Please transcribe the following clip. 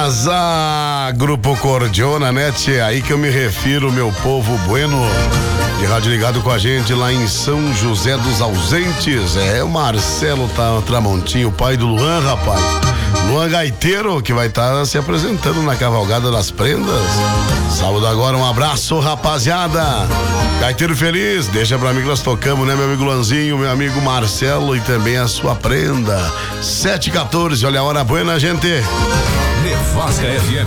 Mas Grupo Cordiona, né, tchê? Aí que eu me refiro, meu povo bueno. De rádio ligado com a gente lá em São José dos Ausentes. O Marcelo Tramontinho, o pai do Luan, rapaz. Luan Gaiteiro, que vai estar se apresentando na Cavalgada das Prendas. Sábado agora, um abraço, rapaziada. Gaiteiro feliz, deixa pra mim que nós tocamos, né, meu amigo Luanzinho, meu amigo Marcelo e também a sua prenda. 7h14, olha a hora boa, gente. Nevasca FM